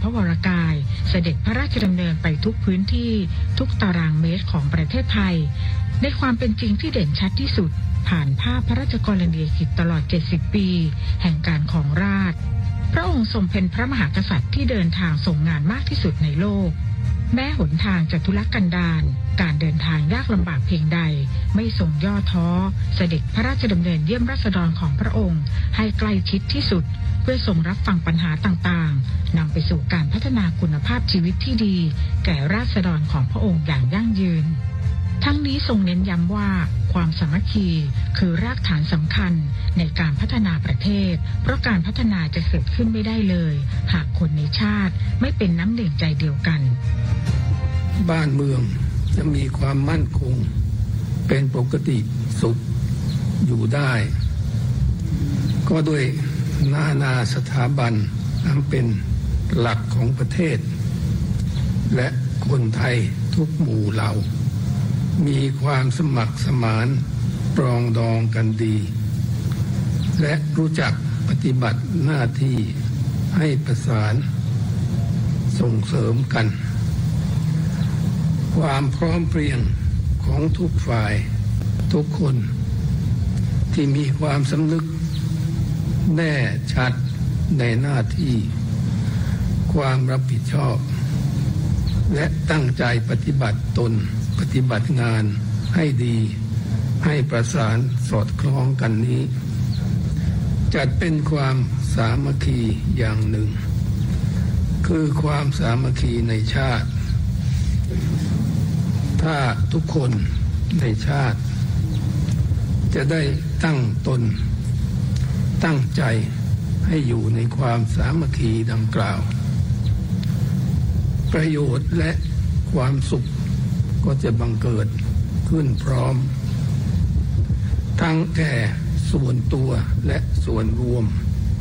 พระวรกายเสด็จพระราชดำเนินไปทุกพื้นที่ทุกตารางเมตรของประเทศไทยในความเป็นจริงที่เด่นชัดที่สุดผ่านภาพพระราชกรณียกิจตลอด70ปีแห่งการครองราชย์พระองค์ทรงเป็นพระมหากษัตริย์ที่เดินทางส่งงานมากที่สุดในโลกแม้หนทางจะทุรกันดารการเดินทางยากลำบากเพียงใดไม่ทรงย่อท้อเสด็จพระราชดำเนินเยี่ยมราษฎรของพระองค์ให้ใกล้ชิดที่สุดเพื่อทรงรับฟังปัญหาต่างๆนำไปสู่การพัฒนาคุณภาพชีวิตที่ดีแก่ราษฎรของพระองค์อย่างยั่งยืนทั้งนี้ทรงเน้นย้ำว่าความสามัคคีคือรากฐานสำคัญในการพัฒนาประเทศเพราะการพัฒนาจะเกิดขึ้นไม่ได้เลยหากคนในชาติไม่เป็นน้ำหนึ่งใจเดียวกันบ้านเมืองจะมีความมั่นคงเป็นปกติสุขอยู่ได้ก็ด้วยนาสถาบันอันเป็นหลักของประเทศและคนไทยทุกหมู่เหล่ามีความสมัครสมานปรองดองกันดีและรู้จักปฏิบัติหน้าที่ให้ประสานส่งเสริมกันความพร้อมเพรียงของทุกฝ่ายทุกคนที่มีความสำนึกแน่ชัดในหน้าที่ความรับผิดชอบและตั้งใจปฏิบัติตนปฏิบัติงานให้ดีให้ประสานสอดคล้องกันนี้จัดเป็นความสามัคคีอย่างหนึ่งคือความสามัคคีในชาติถ้าทุกคนในชาติจะได้ตั้งตนตั้งใจให้อยู่ในความสามัคคีดังกล่าวประโยชน์และความสุขก็จะบังเกิดขึ้นพร้อมทั้งแก่ส่วนตัวและส่วนรวม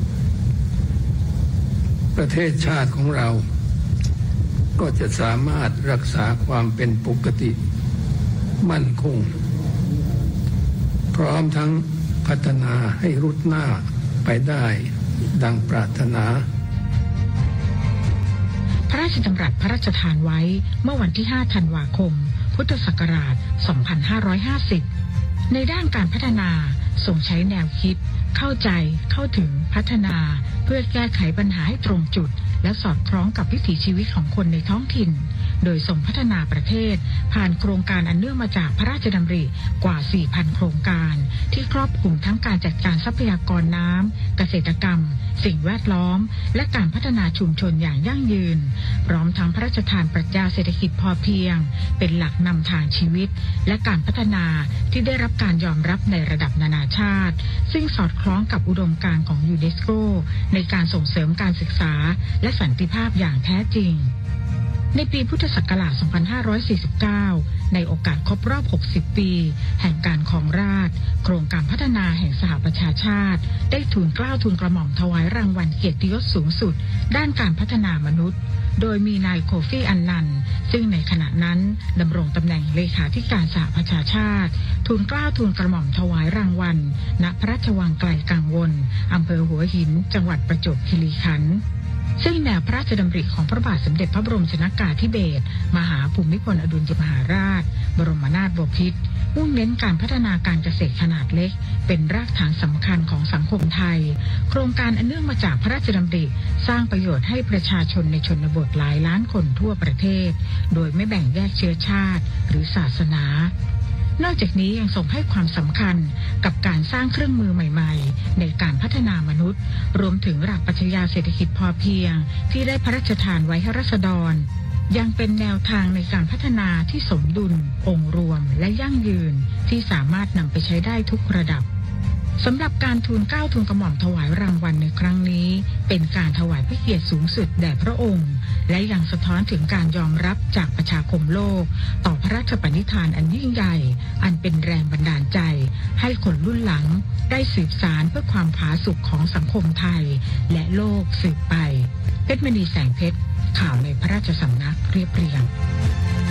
ประเทศชาติของเราก็จะสามารถรักษาความเป็นปกติมั่นคงพร้อมทั้งพัฒนาให้รุดหน้าไปได้ดังปรารถนาพระราชดำรัสพระราชทานไว้เมื่อวันที่5ธันวาคมพุทธศักราช2550ในด้านการพัฒนาทรงใช้แนวคิดเข้าใจเข้าถึงพัฒนาเพื่อแก้ไขปัญหาให้ตรงจุดและสอดคล้องกับวิถีชีวิตของคนในท้องถิ่นโดยทรงพัฒนาประเทศผ่านโครงการอันเนื่องมาจากพระราชดำริกว่า 4,000 โครงการที่ครอบคลุมทั้งการจัดการทรัพยากรน้ำเกษตรกรรมสิ่งแวดล้อมและการพัฒนาชุมชนอย่างยั่งยืนพร้อมทั้งพระราชทานปรัชญาเศรษฐกิจพอเพียงเป็นหลักนำทางชีวิตและการพัฒนาที่ได้รับการยอมรับในระดับนานาชาติซึ่งสอดคล้องกับอุดมการณ์ของยูเนสโกในการส่งเสริมการศึกษาและสันติภาพอย่างแท้จริงในปีพุทธศักราช 2549 ในโอกาสครบรอบ 60 ปีแห่งการครองราชย์โครงการพัฒนาแห่งสหประชาชาติได้ทูลเกล้าทูลกระหม่อมถวายรางวัลเกียรติยศสูงสุดด้านการพัฒนามนุษย์โดยมีนายโคฟีอันนันซึ่งในขณะนั้นดำรงตำแหน่งเลขาธิการสหประชาชาติทูลเกล้าทูลกระหม่อมถวายรางวัลณพระราชวังไกลกังวลอำเภอหัวหินจังหวัดประจวบคีรีขันธ์ซึ่งแนวพระราชดำริของพระบาทสมเด็จพระบรมชนกาธิเบศรมหาภูมิพลอดุลยมหาราชบรมนาถบพิตรมุ่งเน้นการพัฒนาการเกษตรขนาดเล็กเป็นรากฐานสำคัญของสังคมไทยโครงการอันเนื่องมาจากพระราชดำริสร้างประโยชน์ให้ประชาชนในชนบทหลายล้านคนทั่วประเทศโดยไม่แบ่งแยกเชื้อชาติหรือศาสนานอกจากนี้ยังทรงให้ความสำคัญกับการสร้างเครื่องมือใหม่ๆในการพัฒนามนุษย์รวมถึงหลักปรัชญาเศรษฐกิจพอเพียงที่ได้พระราชทานไว้ให้ราษฎรยังเป็นแนวทางในการพัฒนาที่สมดุลองค์รวมและยั่งยืนที่สามารถนำไปใช้ได้ทุกระดับสำหรับการทูลเกล้าทูลกระหม่อมถวายรางวัลในครั้งนี้เป็นการถวายพระเกียรติสูงสุดแด่พระองค์และยังสะท้อนถึงการยอมรับจากประชาคมโลกต่อพระราชปณิธานอันยิ่งใหญ่อันเป็นแรงบันดาลใจให้คนรุ่นหลังได้สืบสานเพื่อความผาสุกของสังคมไทยและโลกสืบไปเพชรมณีแสงเพชรข่าวในพระราชสำนักเรียบเรียง